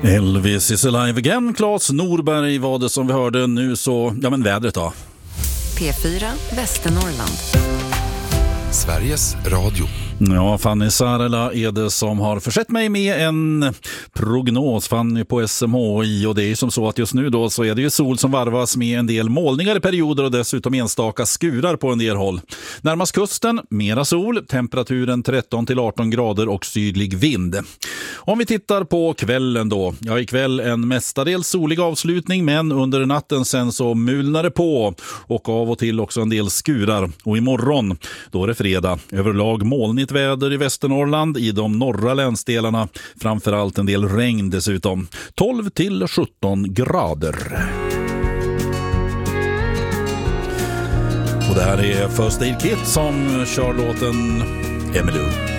Elvis is alive again. Claes Norberg var det som vi hörde nu, så ja, men vädret då. P4 Västernorrland. Sveriges Radio. Ja, Fanny Sarela är det som har försett mig med en prognos, Fanny på SMHI, och det är ju som så att just nu då så är det ju sol som varvas med en del molningar i perioder och dessutom enstaka skurar på en del håll. Närmast kusten, mera sol, temperaturen 13-18 grader och sydlig vind. Om vi tittar på kvällen då, ja ikväll en mestadels solig avslutning, men under natten sen så mulnar det på och av och till också en del skurar. Och imorgon, då är det fredag, överlag molnigt väder i Västernorrland, i de norra länsdelarna, framförallt en del regn dessutom. 12-17 grader. Och det här är First Aid Kit som kör låten Emmylou.